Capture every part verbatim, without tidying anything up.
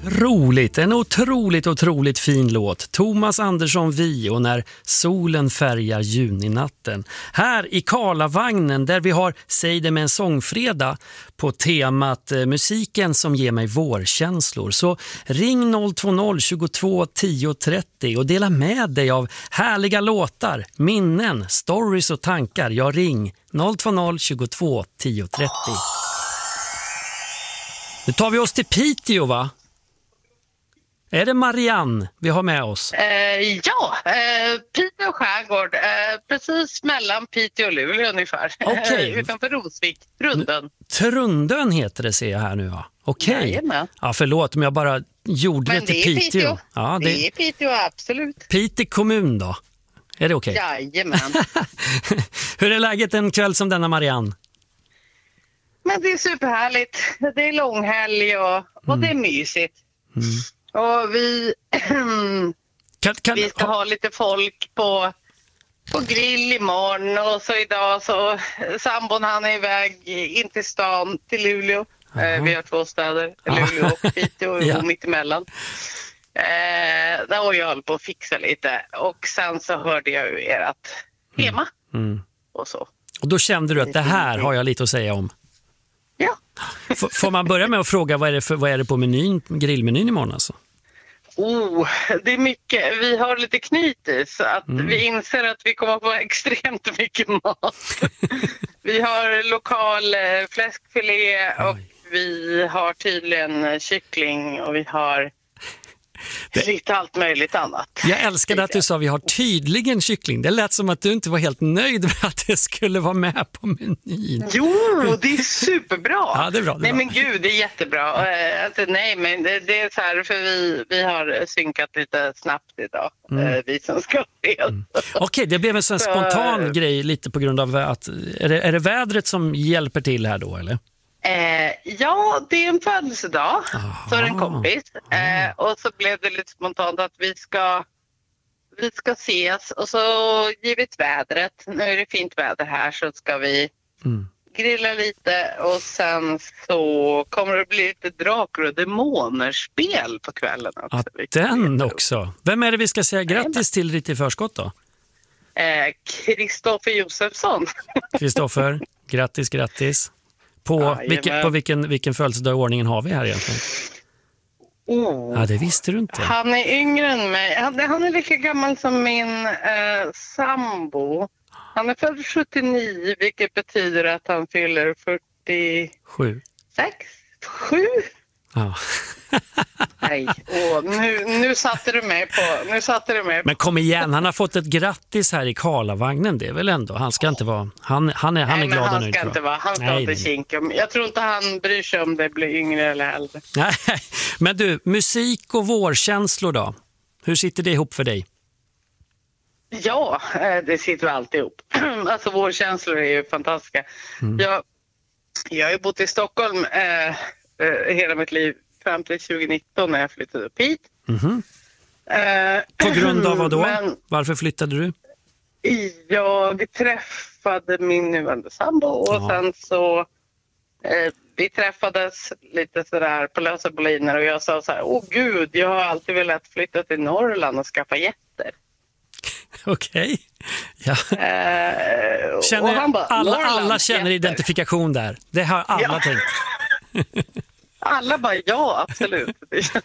Roligt, en otroligt, otroligt fin låt. Thomas Andersson Vi och När solen färgar juninatten. Här i Karlavagnen där vi har Säg det med en sångfredag på temat eh, musiken som ger mig vårkänslor. Så ring noll två noll tjugotvå tio trettio och dela med dig av härliga låtar, minnen, stories och tankar. Jag ring noll två noll tjugotvå tio trettio. Nu tar vi oss till Piteå, va? Är det Marianne vi har med oss? Eh, ja, eh, Piteå skärgård. Eh, precis mellan Piteå och Luleå ungefär. Okej. Eh, utanför Rosvik, Trundön. Trundön heter det, ser jag här nu. Ja. Okej. Jajamän. Ja, förlåt om jag bara gjorde Men det till det är Piteå. Piteå. Ja, det... det är Piteå, absolut. Piteå kommun då? Är det okej? Jajamän. Hur är läget en kväll som denna, Marianne? Men det är superhärligt. Det är långhelg och, och Mm. det är mysigt. Mm. Och vi, Kan, kan, vi ska ha lite folk på, på grill imorgon. Och så idag så sambon han är iväg in till stan, till Luleå. Eh, vi har två städer, Luleå och Piteå och Ja. mitt emellan. Eh, där var jag höll på att fixa lite. Och sen så hörde jag ju ert tema. Mm. Och så. Och då kände du att det här har jag lite att säga om. Ja. F- får man börja med att fråga vad är det, för, vad är det på menyn, grillmenyn imorgon alltså? Oh, det är mycket. Vi har lite knytis. Att Mm. vi inser att vi kommer att få extremt mycket mat. Vi har lokal eh, fläskfilé och Oj. vi har tydligen kyckling och vi har Det- lite allt möjligt annat. Jag älskade att du sa vi har tydligen kyckling. Det lät som att du inte var helt nöjd med att det skulle vara med på menyn. Jo, det är superbra. Ja, det är bra, det är nej bra. men gud, det är jättebra. Eh, Alltså, nej, men det, det är så här, för vi, vi har synkat lite snabbt idag. Mm. eh, Vi som ska spela. Mm. Okej, det blev en sån Så- spontan grej lite på grund av att... Är det, är det vädret som hjälper till här då, eller? Eh, ja, det är en födelsedag för en kompis. Eh, och så blev det lite spontant att vi ska, vi ska ses. Och så givet vädret, nu är det fint väder här, så ska vi Mm. grilla lite. Och sen så kommer det bli lite drakar och demoner-spel på kvällen. Ja, Också. den också. Vem är det vi ska säga grattis till lite i förskott då? Kristoffer eh, Josefsson. Kristoffer, grattis, grattis. På, Jajamän. vilken, på vilken, vilken födelsedag i ordningen har vi här egentligen? Oh. Ja, det visste du inte. Han är yngre än mig. Han, han är lika gammal som min eh, sambo. Han är född sjuttionio, vilket betyder att han fyller fyrtiosex. Sju. Sju? Ja. Nej, åh, nu, nu satte du mig på... Nu satte du mig på. Men kom igen, han har fått ett grattis här i Karlavagnen, det är väl ändå. Han ska inte vara... Han, han är, han är Nej, men glad och han nöjd. ska tror inte jag. vara. Han ska Nej, inte nej. kinka. Jag tror inte han bryr sig om det blir yngre eller äldre. Nej, men du, musik och vårkänslor då? Hur sitter det ihop för dig? Ja, eh, det sitter alltid ihop. Alltså våra känslor är ju fantastiska. Mm. Jag, jag har ju bott i Stockholm eh, eh, hela mitt liv fram till tjugonitton när jag flyttade upp hit. Mhm. Eh, På grund av vad då? Men Varför flyttade du? jag träffade min nuvarande sambo och Ja. sen så eh, vi träffades lite sådär på lösa boliner och jag sa så här: åh gud, jag har alltid velat flytta till Norrland och skaffa getter. Okej. Ja. Eh, och Känner, han bara, alla, "Norrland, alla känner jätter." identifikation där. Det har alla Ja. tänkt. Alla bara ja, absolut.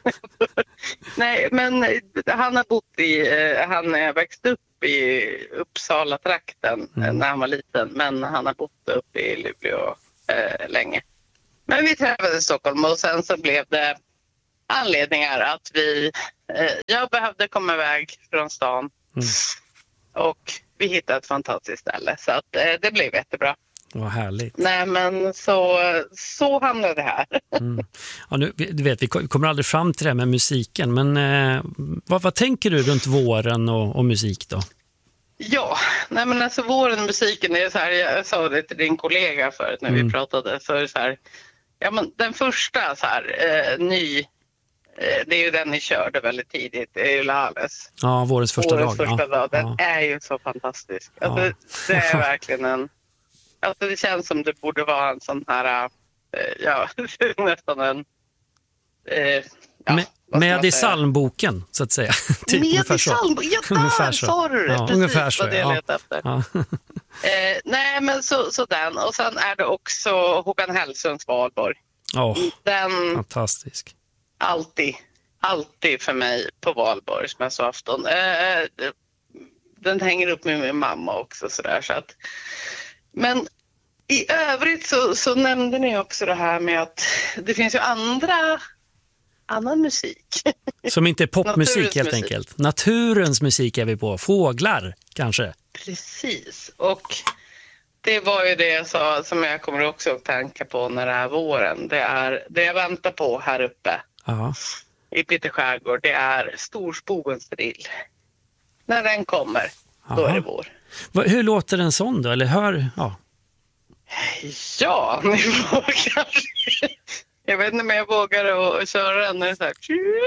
Nej, men han har bott i, eh, han är växt upp i Uppsala-trakten Mm. när han var liten, men han har bott upp i Luleå eh, länge. Men vi träffades i Stockholm och sen så blev det anledningar att vi, eh, jag behövde komma iväg från stan Mm. och vi hittade ett fantastiskt ställe så att eh, det blev jättebra. Vad härligt. Nej, men så, så hamnade det här. Mm. Ja, nu, du vet, vi kommer aldrig fram till det här med musiken, men eh, vad, vad tänker du runt våren och, och musik då? Ja, nej men alltså våren musiken är så här, jag sa det till din kollega förut när Mm. vi pratade, så är det så här, ja men den första så här, eh, ny, eh, det är ju den ni körde väldigt tidigt, det är ju Lales. Ja, vårens första Årets dag. första ja. dag, den Ja. är ju så fantastisk. Alltså, Ja. det är verkligen en, alltså det känns som det borde vara en sån här, eh, ja, nästan en Eh, ja, med med i psalmboken, så att säga. Typ med i psalmboken, ja, där sa du det. Ja, precis ungefär så, vad det ja. letar efter. Ja. eh, nej, men så, så den. Och sen är det också Håkan Hellströms Valborg. Oh, den fantastisk. Alltid, alltid för mig på valborgsmässoafton. Eh, den hänger upp med min mamma också. Sådär, så att, men i övrigt så, så nämnde ni också det här med att det finns ju andra, annan musik. Som inte är popmusik Naturens helt musik. enkelt. Naturens musik är vi på. Fåglar kanske. Precis. Och det var ju det jag sa som jag kommer också att tänka på när det är våren. Det är det jag väntar på här uppe. Ja. I Piteå skärgård, det är storspogens drill. När den kommer, då Aha. är det vår. Va- Hur låter en sån då? Eller hör... Ja. Ja, ni får kanske... Jag vet inte om jag vågar att köra den när det är så här...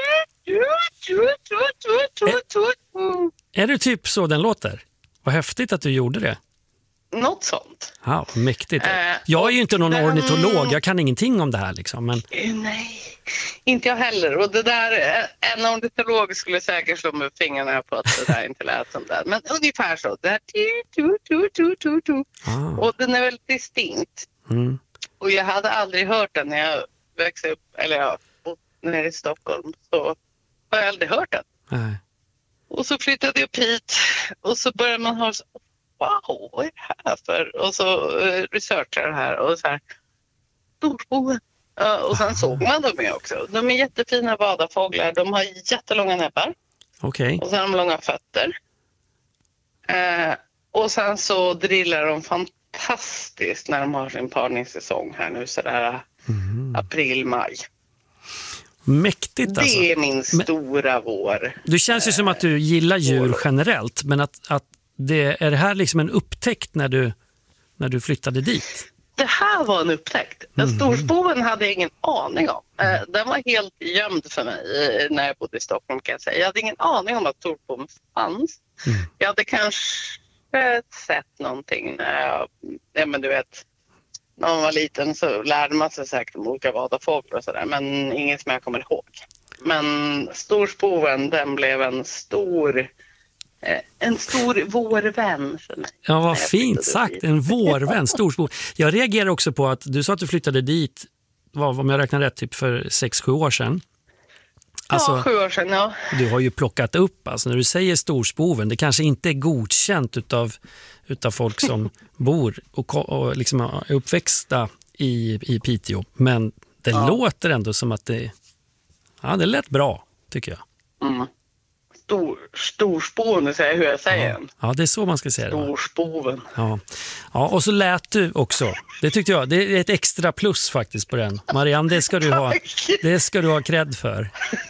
Är det typ så den låter? Vad häftigt att du gjorde det. Något sånt. Ja, mäktigt. Eh, Jag är ju inte någon den- ornitolog, jag kan ingenting om det här liksom. Men Eh, Nej, inte jag heller. Och det där, eh, en ornitolog skulle säkert slå med fingrarna på att det där inte lät som det. Men ungefär så. Det här, tu, tu, tu, tu, tu. ah. Och den är väldigt distinkt. Mm. Och jag hade aldrig hört den när jag växte upp, eller jag bodde nere i Stockholm. Så har jag aldrig hört den. Nej. Och så flyttade jag upp hit och så började man höra så, wow, vad är det här för? Och så uh, researchade det här och så här, storspoven. Uh, och sen såg man dem ju också. De är jättefina vadarfåglar, de har jättelånga näbbar Okej. och sen har de långa fötter. Uh, och sen så drillar de fantastiskt när de har sin parningssäsong här nu sådär Mm. april, maj. Mäktigt alltså. Det är min stora vår. Du känns ju som att du gillar djur generellt, men att, att det, är det här liksom en upptäckt när du, när du flyttade dit? Det här var en upptäckt. Mm. Storspoven hade jag ingen aning om. Eh, den var helt gömd för mig eh, när jag bodde i Stockholm kan jag säga. Jag hade ingen aning om att storspoven fanns. Mm. Jag hade kanske sett någonting när jag, ja men du vet, när man var liten så lärde man sig säkert om olika vadarfåglar och sådär. Men inget som jag kommer ihåg. Men storspoven, den blev en stor... En stor vårvän för mig. Ja, vad fint sagt. En vårvän, storspår. Jag reagerar också på att du sa att du flyttade dit, vad, om jag räknar rätt, typ för sex sju år sedan. Alltså, ja, sju år sedan, ja. Du har ju plockat upp, alltså när du säger storspoven, det kanske inte är godkänt utav, utav folk som bor och, och liksom är uppväxta i, i Piteå. Men det ja. låter ändå som att det, ja, det lät bra, tycker jag. Mm. Stor, storspoven, säger hur jag säger. Ja. ja, det är så man ska säga det. Storspoven. Ja. Ja, och så lät du också. Det tyckte jag. Det är ett extra plus faktiskt på den. Marianne, det ska du ha, det ska du ha cred för.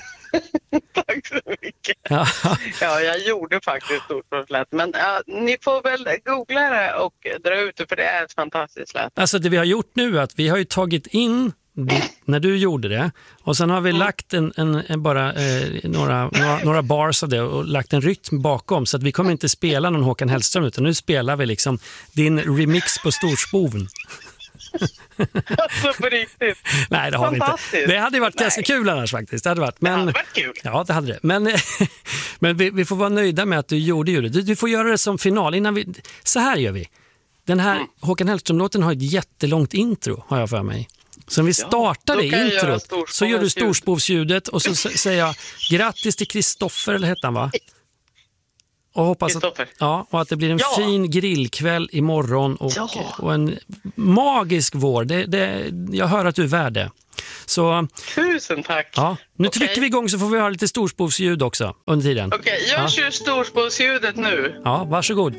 Tack så mycket. Ja, ja jag gjorde faktiskt storspoven. Men ja, ni får väl googla det och dra ut det, för det är ett fantastiskt lät. Alltså det vi har gjort nu är att vi har ju tagit in när du gjorde det och sen har vi mm. lagt en, en, en bara eh, några, några, några bars av det och lagt en rytm bakom, så att vi kommer inte spela någon Håkan Hellström, utan nu spelar vi liksom din remix på storspoven. Alltså på riktigt. Nej, det har vi inte. Det hade ju varit Nej. ganska kul annars faktiskt. Det hade varit, men, det hade varit kul. Ja, det hade det. Men, men vi, vi får vara nöjda med att du gjorde ju det. Du, du får göra det som final. Innan vi, så här gör vi. Den här mm. Håkan Hellström-låten har ett jättelångt intro, har jag för mig. Så om vi startar det ja, introt så gör du storspovsljudet och så säger jag grattis till Kristoffer, eller heter han, va? Och hoppas att, ja, och att det blir en ja. fin grillkväll imorgon och, ja. och en magisk vår. Det, det, jag hör att du är värd det. Så, tusen tack. Ja, nu okay. trycker vi igång så får vi ha lite storspovsljud också under tiden. Okej, okay, jag ja. kör storspovsljudet nu. Ja, varsågod.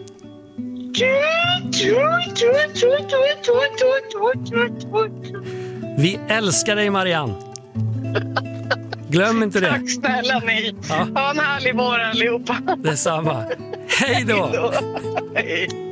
Vi älskar dig, Marianne. Glöm inte det. Tack snälla ni. Ja. Ha en härlig vår allihopa. Detsamma. Hej då. Hej då. Hej.